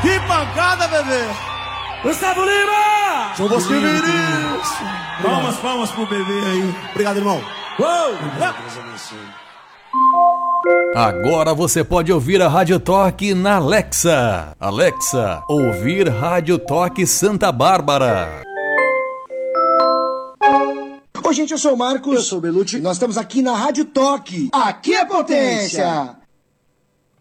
Que pancada, bebê! Gustavo Lima! São você, Palmas pro bebê aí. Obrigado, irmão. Uou! Agora você pode ouvir a Rádio Toque na Alexa. Alexa, ouvir Rádio Toque Santa Bárbara. Oi, gente, eu sou o Marcos. Eu sou o Belucci. Nós estamos aqui na Rádio Toque. Aqui é potência!